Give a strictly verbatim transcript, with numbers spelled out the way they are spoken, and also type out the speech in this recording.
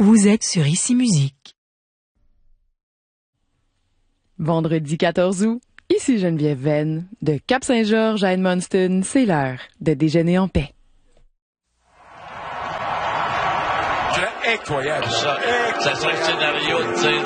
Vous êtes sur Ici Musique. Vendredi quatorze août, ici Geneviève Venn. De Cap-Saint-Georges à Edmundston, c'est l'heure de déjeuner en paix. C'est incroyable, ça. Ça serait le scénario, tu sais.